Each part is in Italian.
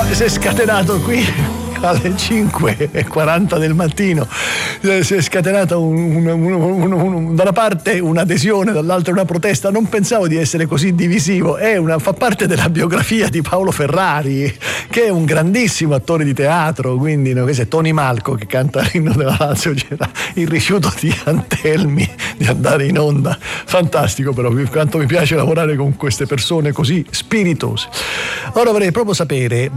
si è scatenato qui alle 5:40 del mattino, si è scatenata da una parte un'adesione, dall'altra una protesta. Non pensavo di essere così divisivo. Fa parte della biografia di Paolo Ferrari, che è un grandissimo attore di teatro, quindi questo è Tony Malco che canta l'inno della Lazio. C'era il rifiuto di Antelmi di andare in onda. Fantastico, però quanto mi piace lavorare con queste persone così spiritose. Ora vorrei proprio sapere,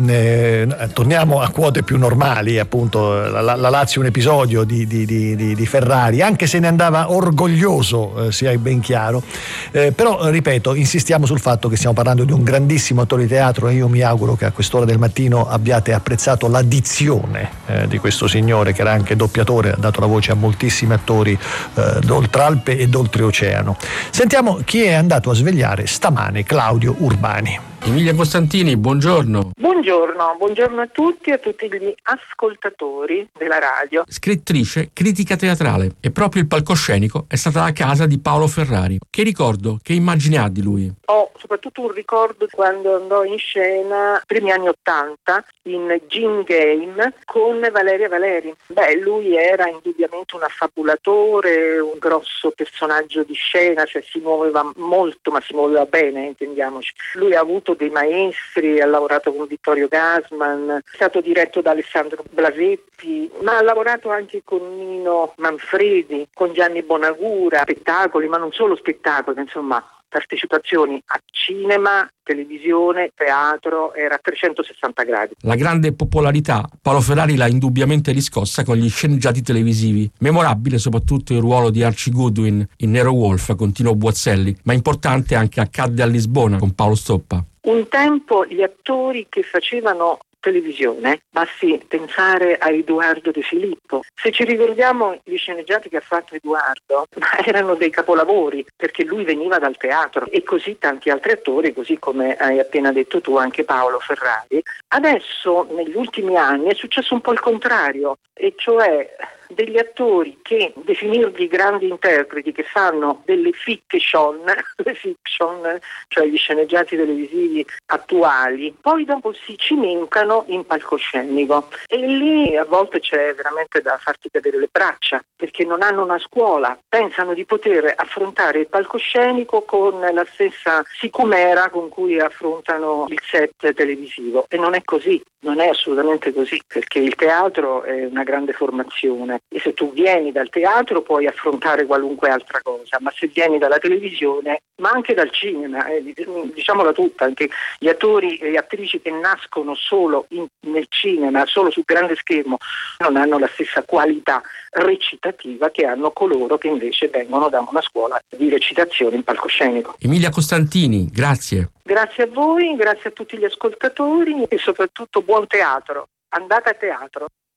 torniamo a quote più normali, appunto la Lazio, un episodio di Ferrari, anche se ne andava orgoglioso, sia ben chiaro, però ripeto, insistiamo sul fatto che stiamo parlando di un grandissimo attore di teatro e io mi auguro che a quest'ora del mattino abbiate apprezzato la dizione di questo signore, che era anche doppiatore, ha dato la voce a moltissimi attori d'oltralpe e d'oltreoceano. Sentiamo chi è andato a svegliare stamane Claudio Urbani. Emilia Costantini, buongiorno. Buongiorno a tutti gli ascoltatori della radio. Scrittrice, critica teatrale, e proprio il palcoscenico è stata la casa di Paolo Ferrari. Che ricordo, che immagini ha di lui? Ho soprattutto un ricordo quando andò in scena, primi anni '80, in Gin Game con Valeria Valeri. Lui era indubbiamente un affabulatore, un grosso personaggio di scena, cioè si muoveva molto, ma si muoveva bene, intendiamoci. Lui ha avuto dei maestri, ha lavorato con Vittorio Gassman, è stato diretto da Alessandro Blasetti, ma ha lavorato anche con Nino Manfredi, con Gianni Bonagura, spettacoli, ma non solo spettacoli, insomma, partecipazioni a cinema, televisione, teatro, era a 360 gradi. La grande popolarità Paolo Ferrari l'ha indubbiamente riscossa con gli sceneggiati televisivi. Memorabile soprattutto il ruolo di Archie Goodwin in Nero Wolfe con Tino Buazzelli, ma importante anche Accadde a Lisbona con Paolo Stoppa. Un tempo gli attori che facevano televisione, basti pensare a Edoardo De Filippo. Se ci ricordiamo gli sceneggiati che ha fatto Edoardo, erano dei capolavori, perché lui veniva dal teatro, e così tanti altri attori, così come hai appena detto tu, anche Paolo Ferrari. Adesso, negli ultimi anni, è successo un po' il contrario, e cioè degli attori che definirli grandi interpreti, che fanno delle fiction, cioè gli sceneggiati televisivi attuali, poi dopo si cimentano in palcoscenico, e lì a volte c'è veramente da farti cadere le braccia, perché non hanno una scuola, pensano di poter affrontare il palcoscenico con la stessa sicumera con cui affrontano il set televisivo, e non è così. Non è assolutamente così, perché il teatro è una grande formazione, e se tu vieni dal teatro puoi affrontare qualunque altra cosa, ma se vieni dalla televisione, ma anche dal cinema, diciamola tutta, anche gli attori e le attrici che nascono solo nel cinema, solo sul grande schermo, non hanno la stessa qualità recitativa che hanno coloro che invece vengono da una scuola di recitazione in palcoscenico. Emilia Costantini, grazie. Grazie a voi, grazie a tutti gli ascoltatori e soprattutto buon teatro. Andate a teatro.